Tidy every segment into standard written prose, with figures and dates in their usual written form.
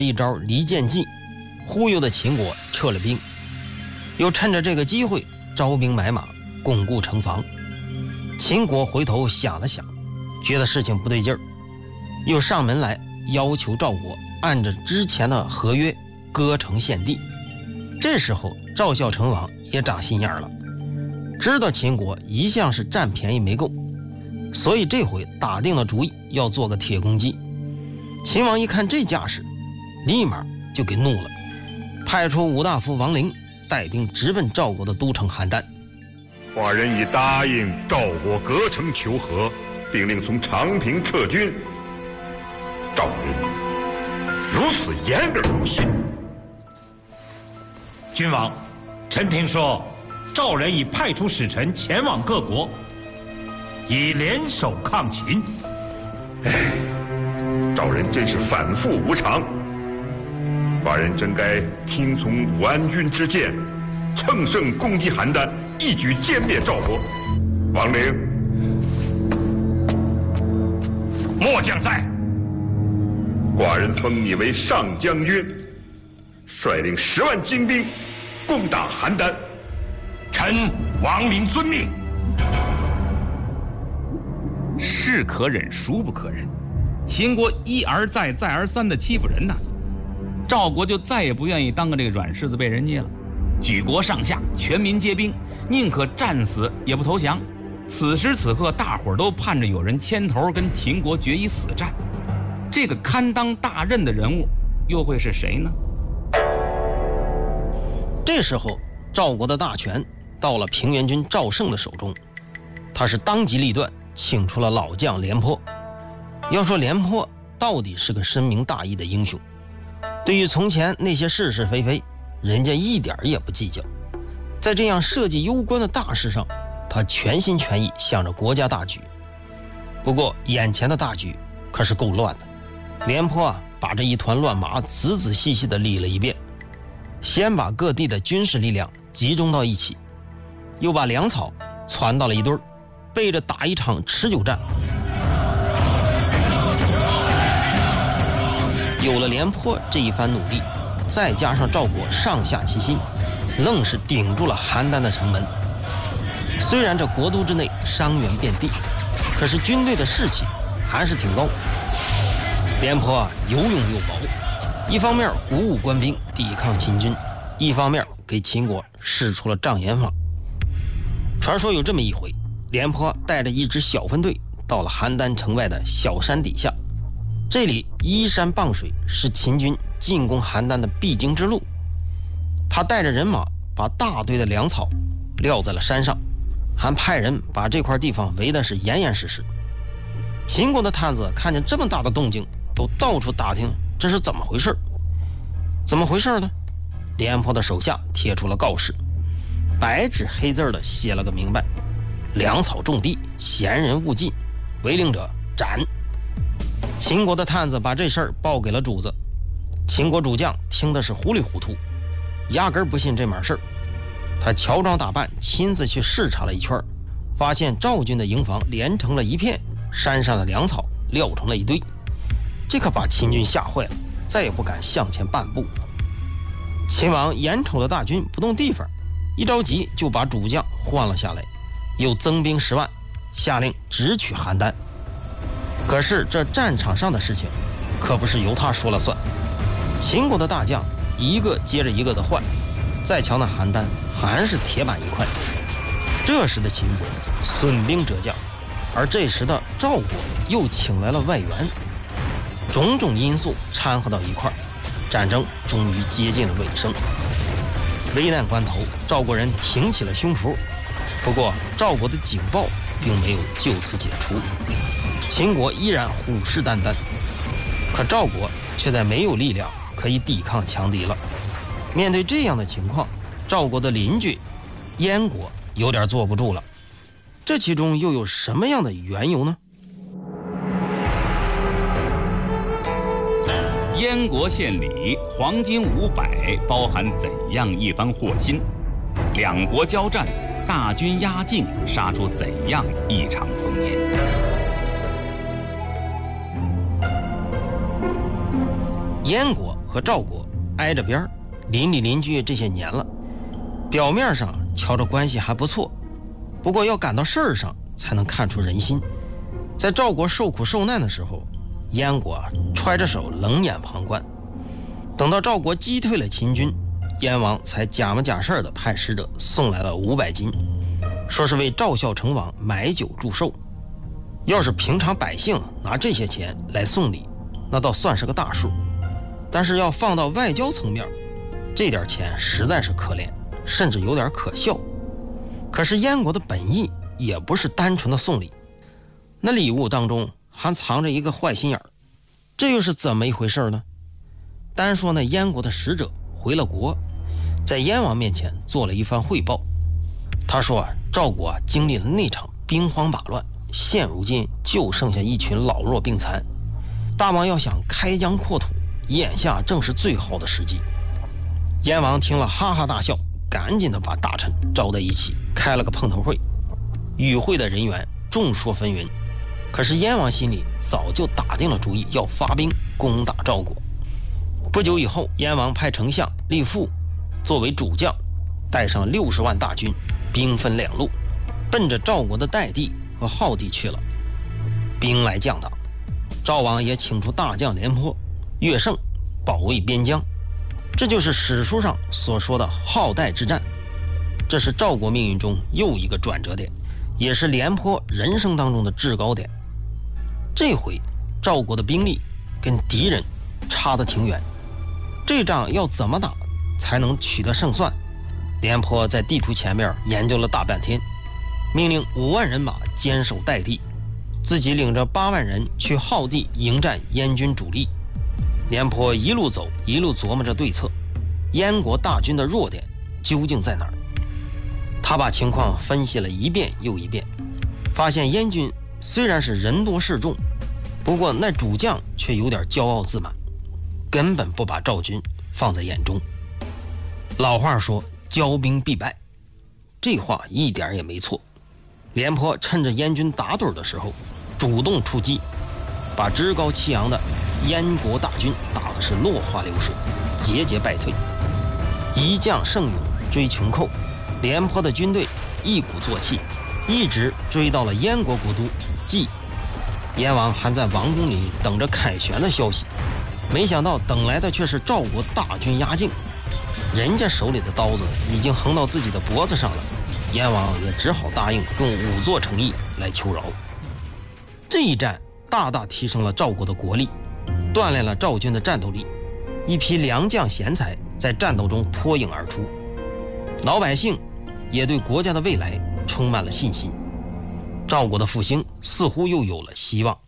一招离间计，忽悠的秦国撤了兵，又趁着这个机会招兵买马，巩固城防。秦国回头想了想，觉得事情不对劲儿，又上门来要求赵国按着之前的合约割城献地。这时候赵孝成王也长心眼了，知道秦国一向是占便宜没够，所以这回打定了主意要做个铁公鸡。秦王一看这架势，立马就给怒了，派出武大夫王陵带兵直奔赵国的都城邯郸。 寡人已答应赵国割城求和，并令从长平撤军。赵人如此言而不信。 君王，臣听说赵人已派出使臣前往各国，以联手抗秦。 赵人真是反复无常，寡人真该听从武安君之见，乘胜攻击邯郸，一举歼灭赵国。王陵， 末将在。 寡人封你为上将军，率领10万精兵攻打邯郸。 臣王陵遵命。 是可忍，孰不可忍？秦国一而再、再而三的欺负人呐，赵国就再也不愿意当个这个软柿子被人捏了。举国上下全民皆兵，宁可战死也不投降。此时此刻，大伙儿都盼着有人牵头跟秦国决一死战。这个堪当大任的人物，又会是谁呢？ 这时候，赵国的大权到了平原君赵胜的手中，他是当机立断，请出了老将廉颇。要说廉颇到底是个深明大义的英雄，对于从前那些是是非非，人家一点也不计较。在这样社稷攸关的大事上，他全心全意想着国家大局。不过眼前的大局可是够乱的，廉颇把这一团乱麻仔仔细细地理了一遍，先把各地的军事力量集中到一起，又把粮草攒到了一堆儿，备着打一场持久战。有了廉颇这一番努力，再加上赵国上下齐心，愣是顶住了邯郸的城门。虽然这国都之内伤员遍地，可是军队的士气还是挺高。廉颇有勇有谋，一方面鼓舞官兵抵抗秦军，一方面给秦国使出了障眼法。传说有这么一回，廉颇带着一支小分队到了邯郸城外的小山底下，这里依山傍水，是秦军进攻邯郸的必经之路。他带着人马把大堆的粮草撂在了山上，还派人把这块地方围的是严严实实。秦国的探子看见这么大的动静，都到处打听这是怎么回事。怎么回事呢？廉颇的手下贴出了告示，白纸黑字的写了个明白：粮草种地，闲人勿进，违令者斩。秦国的探子把这事儿报给了主子，秦国主将听的是糊里糊涂，压根儿不信这码事儿。他乔装打扮，亲自去视察了一圈，发现赵军的营房连成了一片，山上的粮草撂成了一堆，这可把秦军吓坏了，再也不敢向前半步。秦王眼瞅着大军不动地方，一着急就把主将换了下来，又增兵10万，下令直取邯郸。可是这战场上的事情可不是由他说了算，秦国的大将一个接着一个的换，再瞧那邯郸还是铁板一块。这时的秦国损兵折将，而这时的赵国又请来了外援，种种因素掺和到一块，战争终于接近了尾声。危难关头，赵国人挺起了胸脯，不过赵国的警报并没有就此解除，秦国依然虎视眈眈，可赵国却在没有力量可以抵抗强敌了。面对这样的情况，赵国的邻居燕国有点坐不住了，这其中又有什么样的缘由呢？ 燕国献礼，黄金500，包含怎样一番祸心？两国交战，大军压境，杀出怎样一场烽烟？燕燕国和赵国挨着边儿，邻里邻居这些年了，表面上瞧着关系还不错，不过要赶到事儿上才能看出人心。在赵国受苦受难的时候，燕国揣着手冷眼旁观，等到赵国击退了秦军，燕王才假模假式的派使者送来了500斤，说是为赵孝成王买酒祝寿。要是平常百姓拿这些钱来送礼，那倒算是个大数，但是要放到外交层面，这点钱实在是可怜，甚至有点可笑。可是燕国的本意也不是单纯的送礼，那礼物当中还藏着一个坏心眼儿，这又是怎么一回事呢？单说那燕国的使者回了国，在燕王面前做了一番汇报。他说赵国经历了那场兵荒马乱，现如今就剩下一群老弱病残，大王要想开疆扩土，眼下正是最好的时机。燕王听了哈哈大笑，赶紧的把大臣招在一起，开了个碰头会。与会的人员众说纷纭，可是燕王心里早就打定了主意，要发兵攻打赵国。不久以后，燕王派丞相厉父作为主将，带上60万大军，兵分2路，奔着赵国的代地和浩地去了。兵来将挡，赵王也请出大将廉颇、乐胜保卫边疆，这就是史书上所说的浩代之战。这是赵国命运中又一个转折点，也是廉颇人生当中的制高点。这回赵国的兵力跟敌人差得挺远，这仗要怎么打才能取得胜算？廉颇在地图前面研究了大半天，命令5万人马坚守代地，自己领着8万人去浩地迎战燕军主力。廉颇一路走一路琢磨着对策，燕国大军的弱点究竟在哪儿？他把情况分析了一遍又一遍，发现燕军虽然是人多势众，不过那主将却有点骄傲自满，根本不把赵军放在眼中。老话说骄兵必败，这话一点也没错。廉颇趁着燕军打盹的时候主动出击，把趾高气扬的燕国大军打的是落花流水，节节败退。一将胜勇追穷寇，廉颇的军队一鼓作气，一直追到了燕国国都蓟。燕王还在王宫里等着凯旋的消息，没想到等来的却是赵国大军压境，人家手里的刀子已经横到自己的脖子上了，燕王也只好答应用5座城邑来求饶。这一战大大提升了赵国的国力，锻炼了赵军的战斗力，一批良将贤才在战斗中脱颖而出，老百姓也对国家的未来充满了信心，赵国的复兴似乎又有了希望。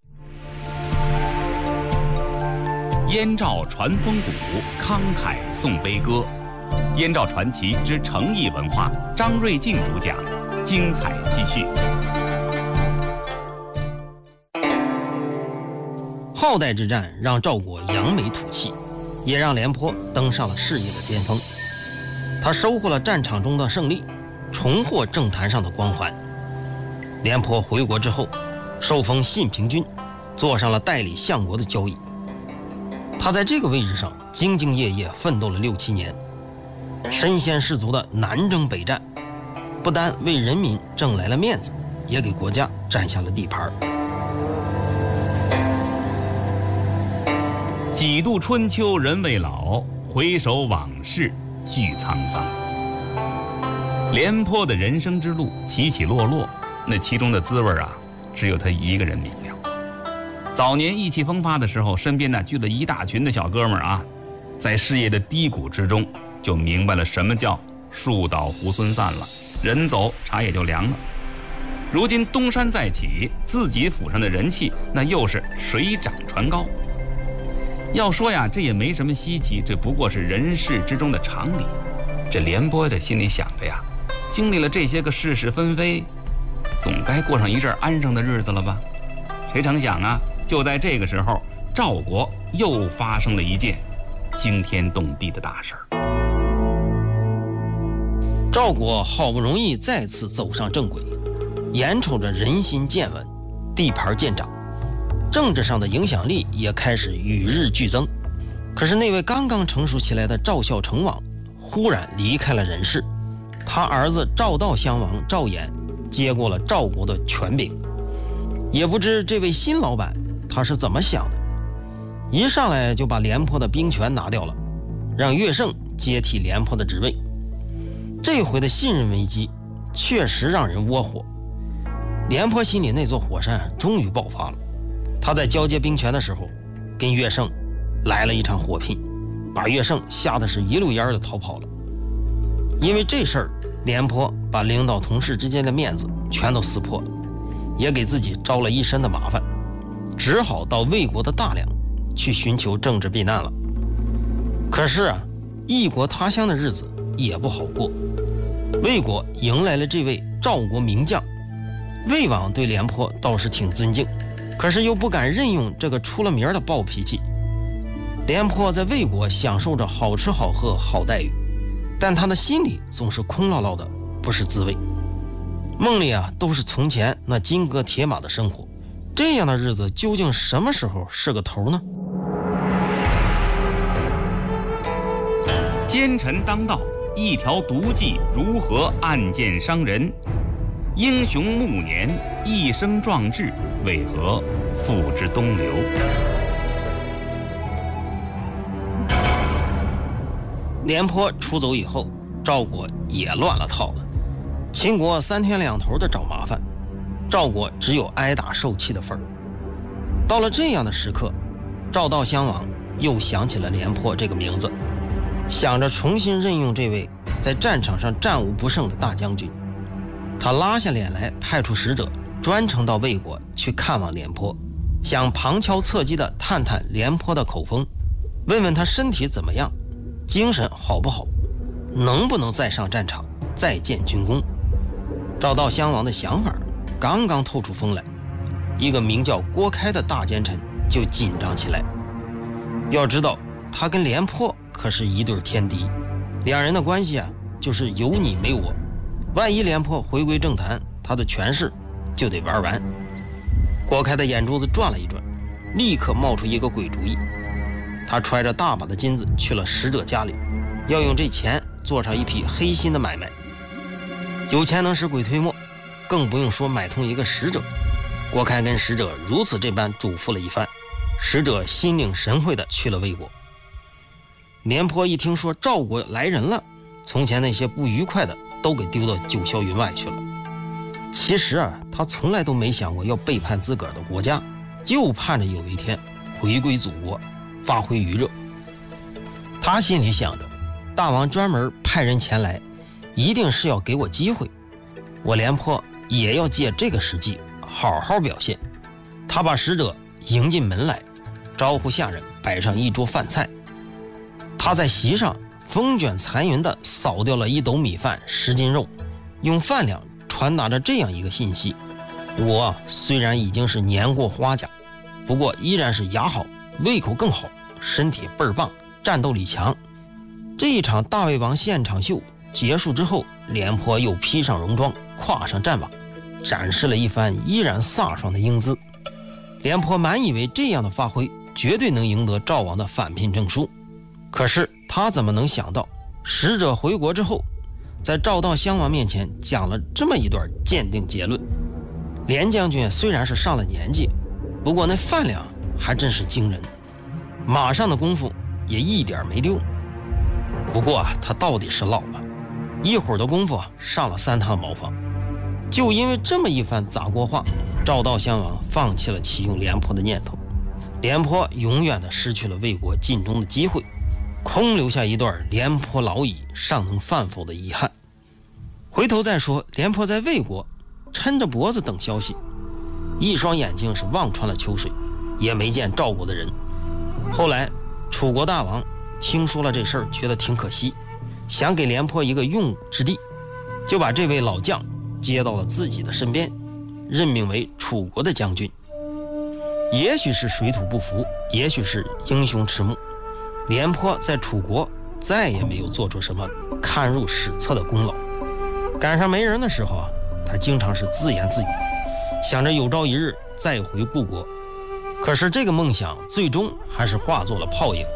燕赵传风骨，慷慨颂悲歌。燕赵传奇之诚意文化，张瑞静主讲，精彩继续。 浩代之战让赵国扬眉吐气，也让廉颇登上了事业的巅峰。他收获了战场中的胜利，重获政坛上的光环。廉颇回国之后，受封信平君，坐上了代理相国的交椅。他在这个位置上兢兢业业奋斗了6、7年，身先士卒的南征北战，不但为人民挣来了面子，也给国家占下了地盘。 几度春秋人未老，回首往事俱沧桑。廉颇的人生之路起起落落，那其中的滋味啊，只有他一个人明了。早年意气风发的时候，身边聚了一大群的小哥们啊，在事业的低谷之中，就明白了什么叫树倒猢狲散了，人走茶也就凉了。如今东山再起，自己府上的人气那又是水涨船高。要说呀，这也没什么稀奇，这不过是人世之中的常理。这廉颇的心里想着呀，经历了这些个是是纷飞，总该过上一阵安生的日子了吧？谁成想啊，就在这个时候，赵国又发生了一件惊天动地的大事儿。 赵国好不容易再次走上正轨，眼瞅着人心渐稳，地盘渐长，政治上的影响力也开始与日俱增。 可是那位刚刚成熟起来的赵孝成王忽然离开了人世，他儿子赵悼襄王赵衍接过了赵国的权柄。也不知这位新老板他是怎么想的，一上来就把廉颇的兵权拿掉了，让乐胜接替廉颇的职位。这回的信任危机确实让人窝火，廉颇心里那座火山终于爆发了。他在交接兵权的时候跟乐胜来了一场火拼，把乐胜吓得是一溜烟的逃跑了。因为这事儿，廉颇把领导同事之间的面子全都撕破了，也给自己招了一身的麻烦，只好到魏国的大梁去寻求政治避难了。可是啊，异国他乡的日子也不好过。魏国迎来了这位赵国名将，魏王对廉颇倒是挺尊敬，可是又不敢任用这个出了名的暴脾气。廉颇在魏国享受着好吃好喝好待遇，但他的心里总是空落落的，不是滋味。梦里啊，都是从前那金戈铁马的生活，这样的日子究竟什么时候是个头呢？ 奸臣当道，一条毒计如何暗箭伤人？英雄暮年，一生壮志，为何付之东流？ 廉颇出走以后，赵国也乱了套了。秦国3天2头的找麻烦，赵国只有挨打受气的份儿。到了这样的时刻，赵悼襄王又想起了廉颇这个名字，想着重新任用这位在战场上战无不胜的大将军。他拉下脸来，派出使者专程到魏国去看望廉颇，想旁敲侧击地探探廉颇的口风，问问他身体怎么样，精神好不好，能不能再上战场，再建军功。赵悼襄王的想法刚刚透出风来，一个名叫郭开的大奸臣就紧张起来。要知道他跟廉颇可是一对天敌，两人的关系啊就是有你没我，万一廉颇回归政坛，他的权势就得玩完。郭开的眼珠子转了一转，立刻冒出一个鬼主意。他揣着大把的金子去了使者家里，要用这钱做上一批黑心的买卖。有钱能使鬼推磨，更不用说买通一个使者。郭开跟使者如此这般嘱咐了一番，使者心领神会地去了魏国。廉颇一听说赵国来人了，从前那些不愉快的都给丢到九霄云外去了。其实啊，他从来都没想过要背叛自个儿的国家，就盼着有一天回归祖国，发挥余热。他心里想着，大王专门派人前来，一定是要给我机会，我廉颇也要借这个时机好好表现。他把使者迎进门来，招呼下人摆上一桌饭菜。他在席上风卷残云地扫掉了1斗米饭10斤肉，用饭量传达着这样一个信息：我虽然已经是年过花甲，不过依然是牙好，胃口更好，身体倍儿棒，战斗力强。这一场大胃王现场秀结束之后，廉颇又披上戎装，跨上战马，展示了一番依然飒爽的英姿。廉颇满以为这样的发挥绝对能赢得赵王的返聘证书，可是他怎么能想到，使者回国之后，在赵悼襄王面前讲了这么一段鉴定结论：廉将军虽然是上了年纪，不过那饭量还真是惊人，马上的功夫也一点没丢。不过啊，他到底是老了，一会儿的功夫上了3趟茅房。就因为这么一番砸锅话，赵悼襄王放弃了启用廉颇的念头，廉颇永远的失去了为国尽忠的机会，空留下一段廉颇老矣，尚能饭否的遗憾。回头再说，廉颇在魏国抻着脖子等消息，一双眼睛是望穿了秋水，也没见赵国的人。后来楚国大王听说了这事儿，觉得挺可惜，想给廉颇一个用武之地，就把这位老将接到了自己的身边，任命为楚国的将军。也许是水土不服，也许是英雄迟暮，廉颇在楚国再也没有做出什么堪入史册的功劳。赶上没人的时候啊，他经常是自言自语，想着有朝一日再回故国。可是这个梦想最终还是化作了泡影。